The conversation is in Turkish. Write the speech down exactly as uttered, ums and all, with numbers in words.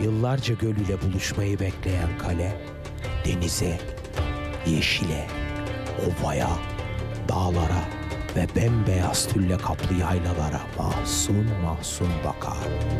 Yıllarca göl ile buluşmayı bekleyen kale, denize, yeşile, ovaya, dağlara ve bembeyaz tülle kaplı yaylalara mahzun mahzun bakar.